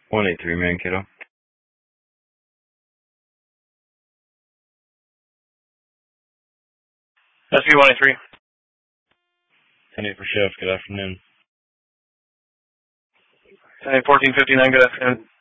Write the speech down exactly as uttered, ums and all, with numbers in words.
one eight three Mankato. S B one eight three. ten eight for Chef, good afternoon. ten eight fourteen fifty-nine, good afternoon.